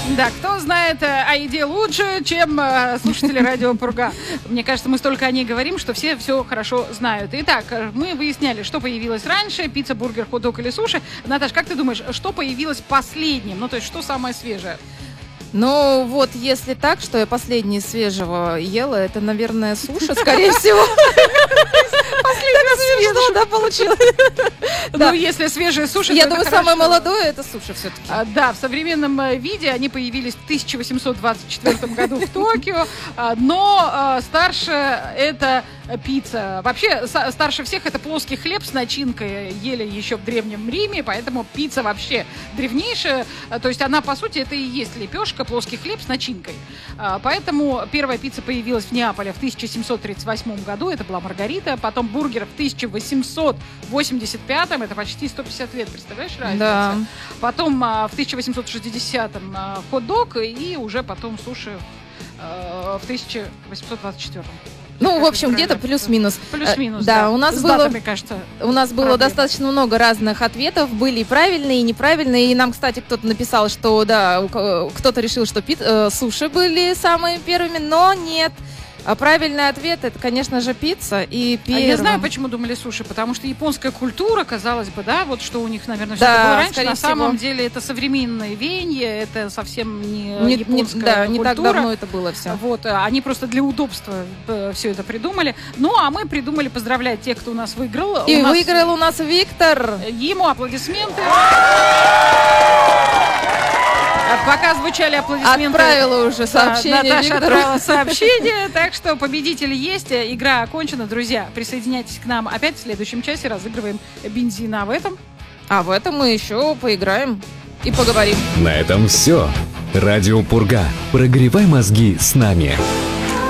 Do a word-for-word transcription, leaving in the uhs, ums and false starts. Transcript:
Да, кто знает о еде лучше, чем слушатели Радио Пурга. Мне кажется, мы столько о ней говорим, что все все хорошо знают. Итак, мы выясняли, что появилось раньше: пицца, бургер, хот-дог или суши. Наташ, как ты думаешь, что появилось последним? Ну, то есть, что самое свежее? Ну, вот, если так, что я последнее свежего ела, это, наверное, суши, скорее всего. Последнее свежего, да, получилось. Ну, если свежие суши, я думаю, самое молодое — это суши все-таки. Да, в современном виде они появились в тысяча восемьсот двадцать четвёртом году в Токио, но старше это пицца. Вообще, старше всех это плоский хлеб с начинкой, ели еще в Древнем Риме, поэтому пицца вообще древнейшая. То есть она, по сути, это и есть лепешка, плоский хлеб с начинкой. Поэтому первая пицца появилась в Неаполе в тысяча семьсот тридцать восьмом году, это была маргарита. Потом бургер в тысяча восемьсот восемьдесят пятом, это почти сто пятьдесят лет, представляешь, разница? Да. Потом в тысяча восемьсот шестидесятом хот-дог, и уже потом суши в тысяча восемьсот двадцать четвёртом. Ну, в общем, где-то плюс-минус. Плюс-минус, да. да. У нас С было, датами, кажется, у нас было проблемы. достаточно много разных ответов. Были и правильные, и неправильные. И нам, кстати, кто-то написал, что да, кто-то решил, что пит, э, суши были самыми первыми, но нет. А правильный ответ — это, конечно же, пицца. И первым... А я знаю, почему думали суши, потому что японская культура, казалось бы, да, вот что у них, наверное, все да, это было раньше, на всего. самом деле это современное веяние, это совсем не, не японская не, да, культура. не так давно это было все. Вот, они просто для удобства все это придумали. Ну, а мы придумали поздравлять тех, кто у нас выиграл. И у нас... выиграл у нас Виктор. Ему аплодисменты. Пока звучали аплодисменты, отправила уже сообщение. Да, Наташа Виктору. отправила сообщение, так что победитель есть, игра окончена. Друзья, присоединяйтесь к нам опять в следующем часе, разыгрываем бензин, а в этом... А в этом мы еще поиграем и поговорим. На этом все. Радио Пурга. Прогревай мозги с нами.